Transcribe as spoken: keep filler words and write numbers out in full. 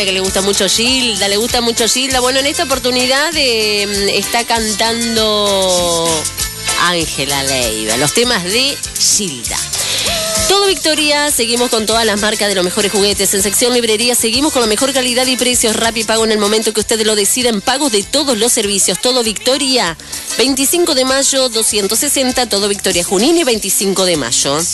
Que le gusta mucho Gilda, le gusta mucho Gilda. Bueno, en esta oportunidad eh, está cantando Ángela Leiva, los temas de Gilda. Todo Victoria, seguimos con todas las marcas de los mejores juguetes. En sección librería seguimos con la mejor calidad y precios. Rappi Pago en el momento que ustedes lo deciden. Pagos de todos los servicios. Todo Victoria, veinticinco de mayo, doscientos sesenta. Todo Victoria Junín y veinticinco de mayo.